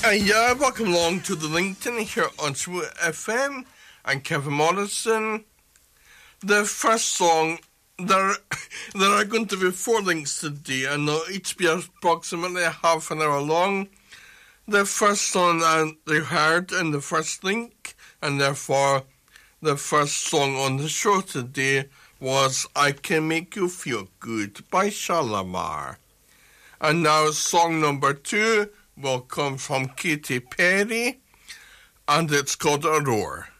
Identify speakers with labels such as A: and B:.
A: Yeah, welcome along to the LinkedIn here on Smooth FM. I'm Kevin Morrison. The first song, there are going to be 4 links today, and they'll each be approximately half an hour long. The first song that they heard in the first link, and therefore the first song on the show today, was I Can Make You Feel Good by Shalamar. And now song number 2 will come from Katy Perry, and it's called Aurora.